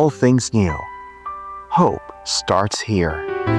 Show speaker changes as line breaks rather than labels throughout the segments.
all things new. Hope starts here.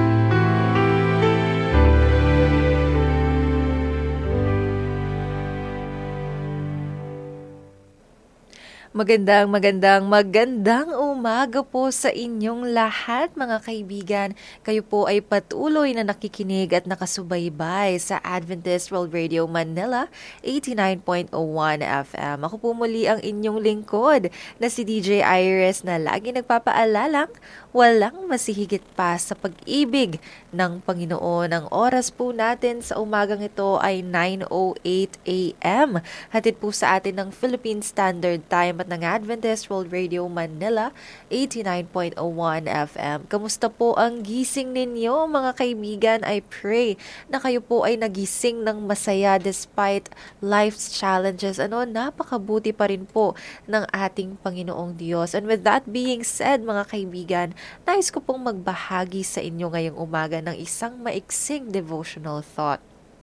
Magandang umaga po sa inyong lahat mga kaibigan. Kayo po ay patuloy na nakikinig at nakasubaybay sa Adventist World Radio Manila 89.01 FM. Ako po muli ang inyong lingkod na si DJ Iris na lagi nagpapaalalang walang masihigit pa sa pag-ibig ng Panginoon. Ang oras po natin sa umagang ito ay 9:08 a.m. Hatid po sa atin ng Philippine Standard Time at ng Adventist World Radio Manila 89.01 FM. Kamusta po ang gising ninyo mga kaibigan? I pray na kayo po ay nagising ng masaya despite life's challenges. Napakabuti pa rin po ng ating Panginoong Diyos. And with that being said mga kaibigan, nais ko pong magbahagi sa inyo ngayong umaga ng isang maiksing devotional thought.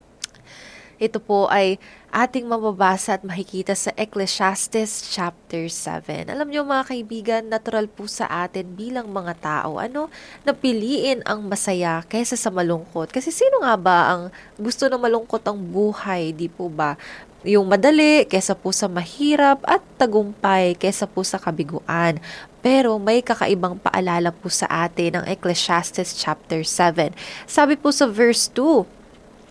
Ito po ay ating mababasa at makikita sa Ecclesiastes chapter 7. Alam niyo mga kaibigan, natural po sa atin bilang mga tao, na piliin ang masaya kaysa sa malungkot. Kasi sino nga ba ang gusto na malungkot ang buhay, di po ba? Yung madali kaysa po sa mahirap at tagumpay kaysa po sa kabiguan. Pero may kakaibang paalala po sa atin ang Ecclesiastes chapter 7. Sabi po sa verse 2,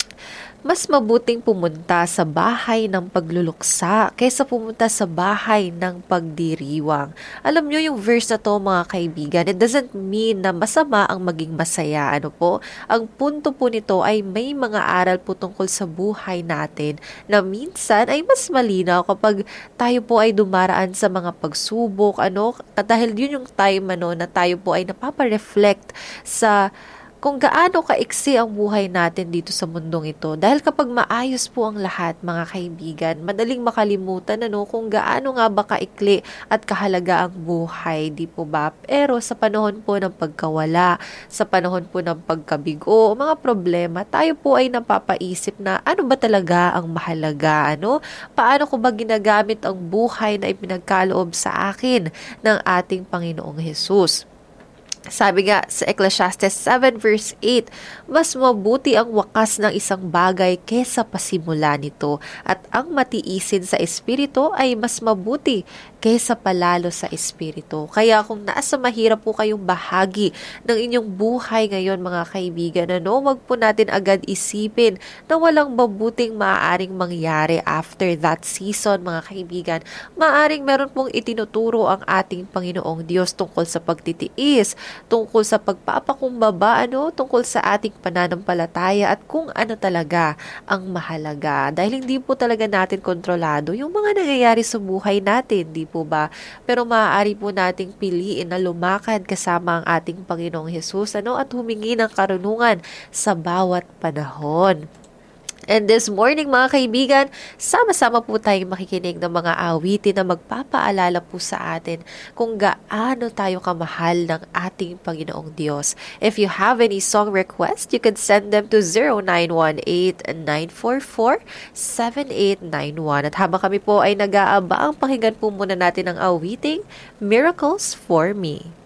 mas mabuting pumunta sa bahay ng pagluluksa kaysa pumunta sa bahay ng pagdiriwang. Alam nyo yung verse na to mga kaibigan, it doesn't mean na masama ang maging masaya. Ang punto po nito ay may mga aral po tungkol sa buhay natin na minsan ay mas malinaw kapag tayo po ay dumaraan sa mga pagsubok. Dahil yun yung time na tayo po ay napapareflect sa kung gaano kaiksi ang buhay natin dito sa mundong ito. Dahil kapag maayos po ang lahat, mga kaibigan, madaling makalimutan kung gaano nga ba kaikli at kahalaga ang buhay, di po ba? Pero sa panahon po ng pagkawala, sa panahon po ng pagkabigo, mga problema, tayo po ay napapaisip na ano ba talaga ang mahalaga? Paano ko ba ginagamit ang buhay na ipinagkaloob sa akin ng ating Panginoong Hesus? Sabi nga sa Ecclesiastes 7 verse 8, mas mabuti ang wakas ng isang bagay kesa pasimula nito, at ang matiisin sa espiritu ay mas mabuti kaysa palalo sa espiritu. Kaya kung nasa mahirap po kayong bahagi ng inyong buhay ngayon mga kaibigan, wag po natin agad isipin na walang mabuting maaaring mangyari after that season mga kaibigan. Maaaring meron pong itinuturo ang ating Panginoong Diyos tungkol sa pagtitiis, tungkol sa pagpapakumbaba, tungkol sa ating pananampalataya at kung ano talaga ang mahalaga. Dahil hindi po talaga natin kontrolado yung mga nangyayari sa buhay natin, di po ba? Pero maaari po nating piliin na lumakad kasama ang ating Panginoong Hesus at humingi ng karunungan sa bawat panahon. And this morning mga kaibigan, sama-sama po tayong makikinig ng mga awitin na magpapaalala po sa atin kung gaano tayo kamahal ng ating Panginoong Diyos. If you have any song request, you can send them to 0918-944-7891. At habang kami po ay nag-aabang, pakinggan po muna natin ang awiting Miracles for Me.